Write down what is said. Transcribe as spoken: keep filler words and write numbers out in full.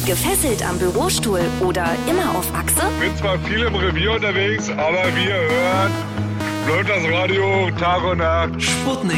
Gefesselt am Bürostuhl oder immer auf Achse? Bin zwar viel im Revier unterwegs, aber wir hören läuft das Radio Tag und Nacht. Sputnik